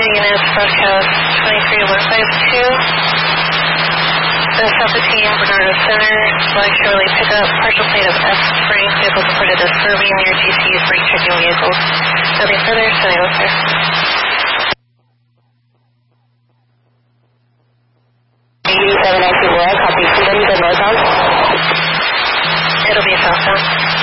units, broadcast 23152. The South 15, Bernardo Center, Black Chevrolet pickup, partial plate of F spring, vehicle reported disturbing near GC's brake checking vehicles. Nothing further, sending over there. U792 copy. Somebody said northbound? It'll be southbound.